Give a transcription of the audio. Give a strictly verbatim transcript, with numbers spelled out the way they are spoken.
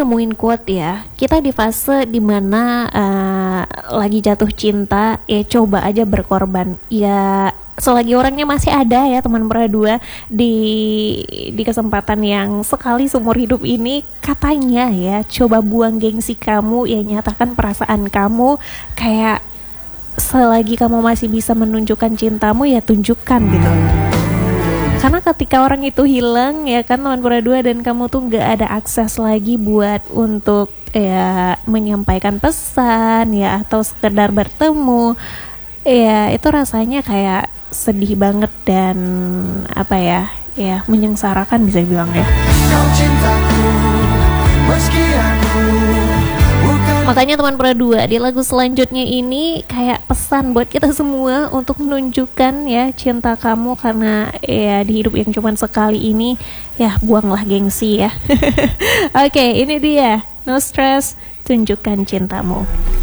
nemuin quote ya, kita di fase dimana uh, lagi jatuh cinta, ya coba aja berkorban. Ya selagi orangnya masih ada ya teman berdua di di kesempatan yang sekali seumur hidup ini, katanya ya coba buang gengsi kamu, ya nyatakan perasaan kamu, kayak selagi kamu masih bisa menunjukkan cintamu ya tunjukkan gitu. Karena ketika orang itu hilang ya kan teman berdua, dan kamu tuh gak ada akses lagi buat untuk ya menyampaikan pesan ya atau sekedar bertemu, ya itu rasanya kayak sedih banget dan apa ya ya menyengsarakan bisa dibilang ya. Makanya teman berdua, di lagu selanjutnya ini kayak pesan buat kita semua untuk menunjukkan ya cinta kamu, karena ya di hidup yang cuman sekali ini ya buanglah gengsi ya. Oke, ini dia No Stress, tunjukkan cintamu.